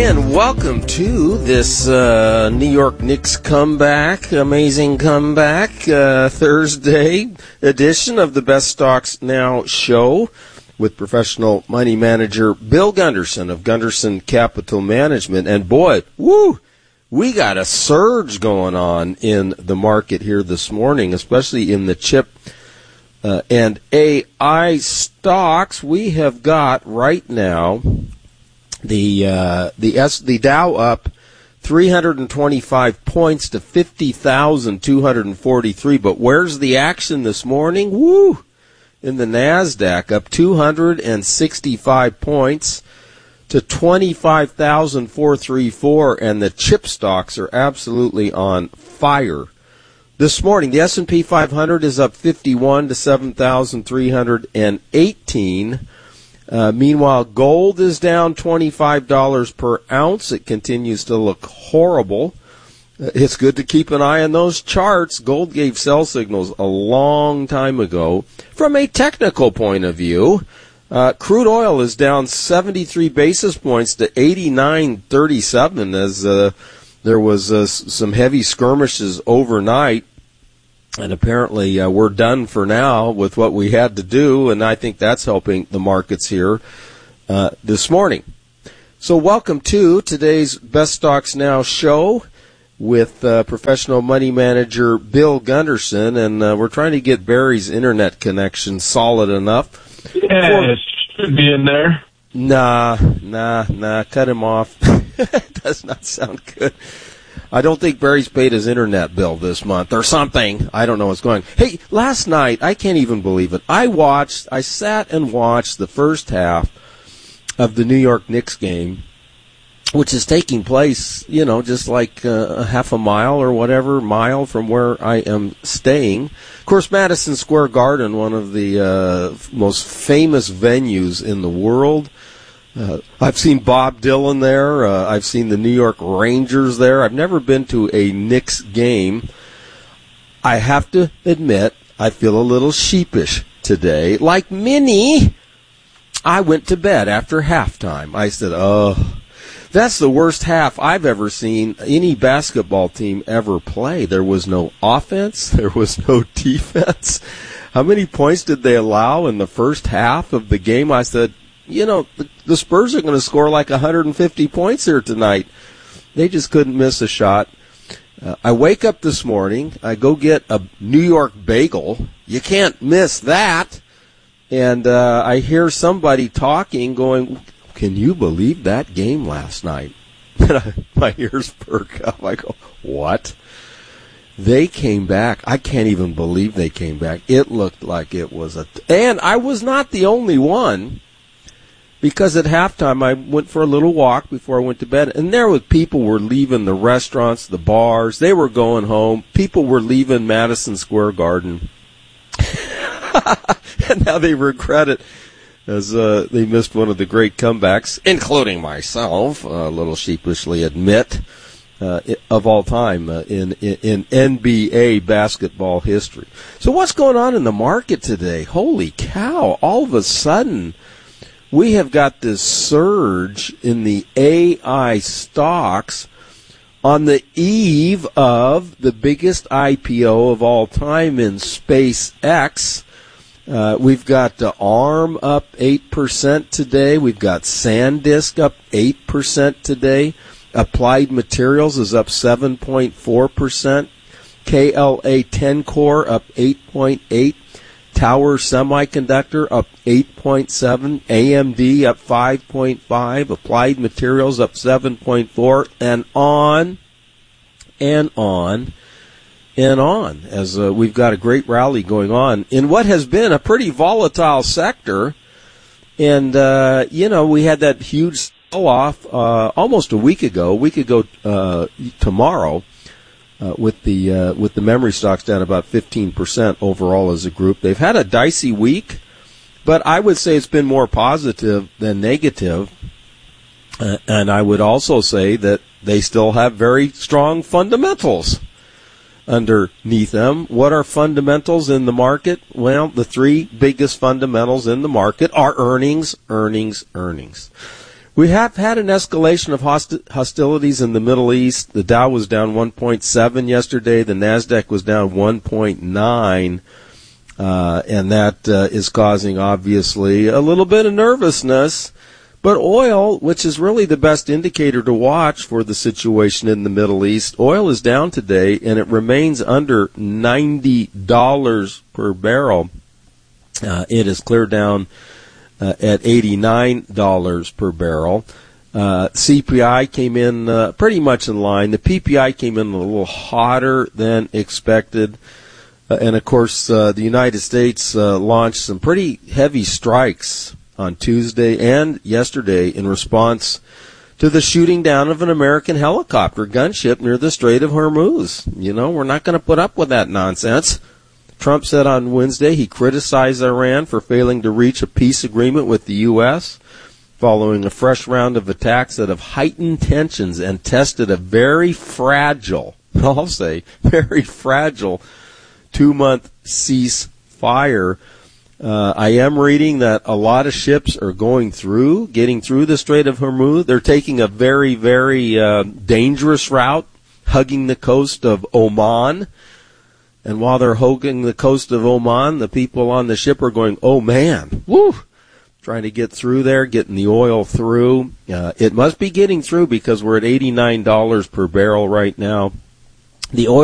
And welcome to this New York Knicks comeback, amazing comeback, Thursday edition of the Best Stocks Now show with professional money manager Bill Gunderson of Gunderson Capital Management. And boy, we got a surge going on in the market here this morning, especially in the chip and AI stocks. We have got right now the Dow up 325 points to 50,243. But where's the action this morning? In the NASDAQ, up 265 points to 25,434, and the chip stocks are absolutely on fire. This morning, the S&P 500 is up 51 to 7,318. Meanwhile, gold is down $25 per ounce. It continues to look horrible. It's good to keep an eye on those charts. Gold gave sell signals a long time ago. From a technical point of view, crude oil is down 73 basis points to 89.37 as there was some heavy skirmishes overnight. And apparently we're done for now with what we had to do, and I think that's helping the markets here this morning. So welcome to today's Best Stocks Now show with professional money manager Bill Gunderson, and we're trying to get Barry's internet connection solid enough. Yeah, it should be in there. Nah, cut him off. It does not sound good. I don't think Barry's paid his internet bill this month or something. I don't know what's going on. Hey, last night, I can't even believe it. I sat and watched the first half of the New York Knicks game, which is taking place, just like a half a mile or whatever mile from where I am staying. Of course, Madison Square Garden, one of the most famous venues in the world. I've seen Bob Dylan there. I've seen the New York Rangers there. I've never been to a Knicks game. I have to admit, I feel a little sheepish today. Like Minnie, I went to bed after halftime. I said, that's the worst half I've ever seen any basketball team ever play. There was no offense. There was no defense. How many points did they allow in the first half of the game? I said, the Spurs are going to score like 150 points here tonight. They just couldn't miss a shot. I wake up this morning. I go get a New York bagel. You can't miss that. And I hear somebody talking, going, "Can you believe that game last night?" My ears perk up. I go, "What?" They came back. I can't even believe they came back. It looked like it was and I was not the only one. Because at halftime, I went for a little walk before I went to bed, and people were leaving the restaurants, the bars. They were going home. People were leaving Madison Square Garden. And now they regret it as they missed one of the great comebacks, including myself, a little sheepishly admit, of all time in NBA basketball history. So what's going on in the market today? Holy cow, all of a sudden, we have got this surge in the AI stocks on the eve of the biggest IPO of all time in SpaceX. We've got ARM up 8% today. We've got SanDisk up 8% today. Applied Materials is up 7.4%. KLA-Tencor up 8.8%. Tower Semiconductor up 8.7%, AMD up 5.5%, Applied Materials up 7.4%, and on and on and on, as we've got a great rally going on in what has been a pretty volatile sector. And, we had that huge sell-off almost a week ago tomorrow. With the memory stocks down about 15% overall as a group. They've had a dicey week, but I would say it's been more positive than negative. And I would also say that they still have very strong fundamentals underneath them. What are fundamentals in the market? Well, the three biggest fundamentals in the market are earnings, earnings, earnings. We have had an escalation of hostilities in the Middle East. The Dow was down 1.7 yesterday. The NASDAQ was down 1.9. And that is causing, obviously, a little bit of nervousness. But oil, which is really the best indicator to watch for the situation in the Middle East, oil is down today, and it remains under $90 per barrel. It is clear down at $89 per barrel. CPI came in pretty much in line. The PPI came in a little hotter than expected. And, of course, the United States launched some pretty heavy strikes on Tuesday and yesterday in response to the shooting down of an American helicopter gunship near the Strait of Hormuz. You know, we're not going to put up with that nonsense. Trump said on Wednesday he criticized Iran for failing to reach a peace agreement with the U.S. following a fresh round of attacks that have heightened tensions and tested a very fragile, I'll say, very fragile 2-month ceasefire. I am reading that a lot of ships are getting through the Strait of Hormuz. They're taking a very, very dangerous route, hugging the coast of Oman. And while they're hugging the coast of Oman, the people on the ship are going, oh man, woo, trying to get through there, getting the oil through. It must be getting through because we're at $89 per barrel right now. The oil